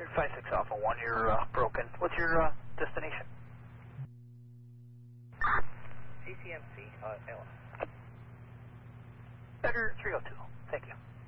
56 Alpha 1, you're broken. What's your destination? CCMC, LS. Better 302. Thank you.